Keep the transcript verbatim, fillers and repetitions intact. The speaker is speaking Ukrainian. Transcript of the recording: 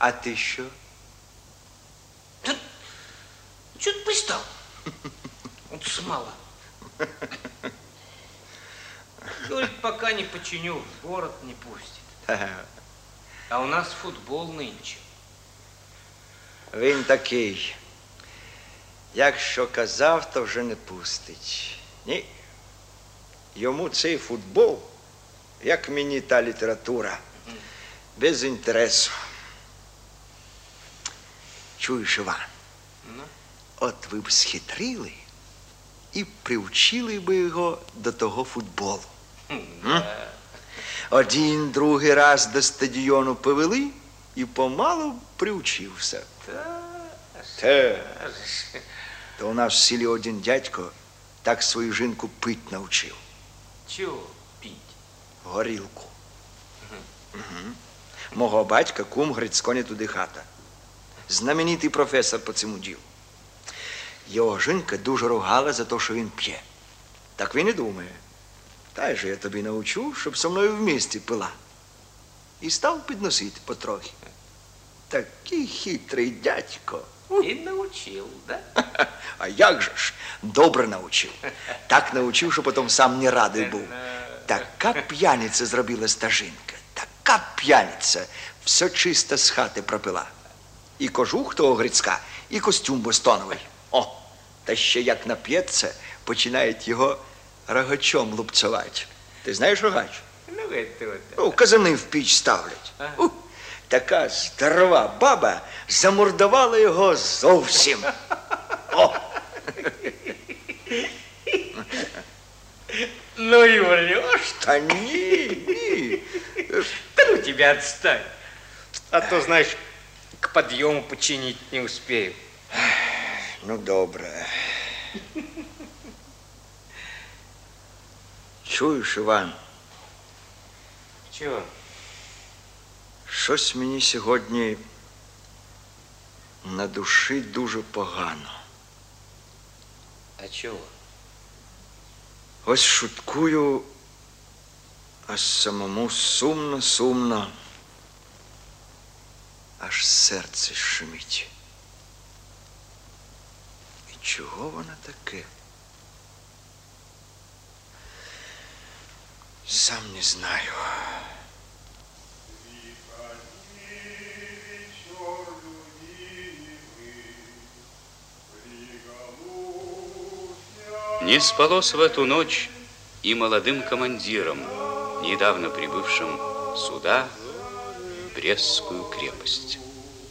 А ты что? Да, что ты пристал? Вот смола. Говорит, пока не починю, в город не пустит. А у нас футбол нынче. Він такий. Якщо казав, то вже не пустить. Ні. Йому цей футбол, як мені та література, без інтересу. Чуєш, Іван? Ну? От ви б схитрили і привчили би його до того футболу. Да. Один, другий раз до стадіону повели і помалу б привчився. Та, Те. скажеш. То у нас в селі один дядько так свою жінку пить навчив. Чого пить? Горілку. Угу. Мого батька кум Грицько не туди хата. Знаменитий професор по цьому ділу. Його жінка дуже ругала за те, що він п'є. Так він і думає. Та же я тобі навчу, щоб зі мною в місті пила. І став підносити потрохи. Такий хитрий дядько. І навчив, да? А як же ж? Добре навчив. Так навчив, що потім сам не радий був. Така п'яниця зробилась та жінка. Така п'яниця. Все чисто з хати пропила. І кожух того Грицька, і костюм бостоновий. О, та ще як нап'ється, починають його рогачом лупцювати. Ти знаєш рогач? Ну, это вот. Ну, казани в піч ставлять. У, така здорова баба замордувала його зовсім. О! Ну и врешь. Та ні, ні. Да ну тебя отстань. А то, знаешь, к подъему починить не успею. Ну, добре. Чуєш, Іван? Чего? Щось мені сьогодні на душі дуже погано. А чего? Ось шуткую, а самому сумно-сумно. Аж серце щемить. І чого воно таке? Сам не знаю. Не спалось в эту ночь и молодым командирам, недавно прибывшим сюда, в Брестскую крепость.